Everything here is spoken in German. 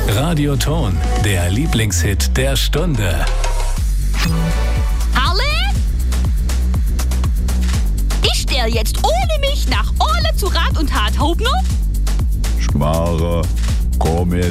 Radioton, der Lieblingshit der Stunde. Harle? Ich stell jetzt ohne mich nach Orle zu Rat und Tat. Hauptner? Schmarre, komm jetzt.